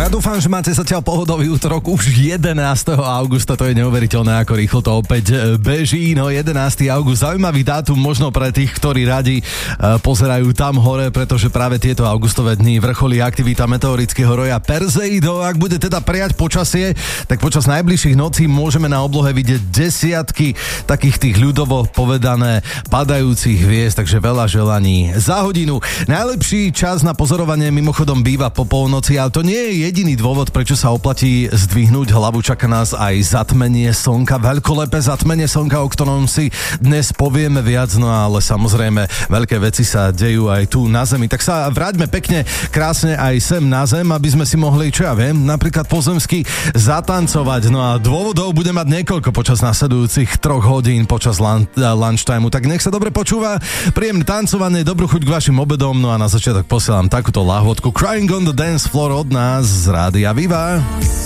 Ja dúfam, že máte zatiaľ pohodový útorok už 11. augusta, to je neuveriteľné, ako rýchlo to opäť beží. No 11. august, zaujímavý dátum možno pre tých, ktorí radi pozerajú tam hore, pretože práve tieto augustové dni vrcholí aktivita meteorického roja Perseido. Ak bude teda prijať počasie, tak počas najbližších nocí môžeme na oblohe vidieť desiatky takých tých ľudovo povedané padajúcich hviezd, takže veľa želaní za hodinu. Najlepší čas na pozorovanie mimochodom býva po polnoci, ale to nie je jediný dôvod, prečo sa oplatí zdvihnúť hlavu. Čaká nás aj zatmenie slnka, veľkolepé zatmenie slnka, o ktorom si dnes povieme viac, no ale samozrejme veľké veci sa dejú aj tu na Zemi. Tak sa vráťme pekne, krásne aj sem na Zem, aby sme si mohli, čo ja viem, napríklad pozemsky zatancovať. No a dôvodov bude mať niekoľko počas nasledujúcich 3 hodín počas lunchtimeu. Tak nech sa dobre počúva, príjemné tancovanie, dobrú chuť k vašim obedom, no a na začiatok posielam takúto lahvodku Crying on the Dance Floor od nás z Rádia Viva.